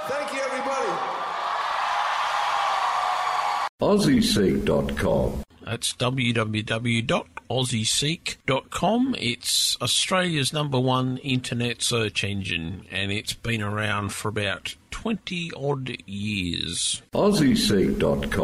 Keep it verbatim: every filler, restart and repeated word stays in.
Thank you, everybody. Aussie Seek dot com. That's w w w dot aussie seek dot com. It's Australia's number one internet search engine, and it's been around for about twenty odd years. Aussie Seek dot com.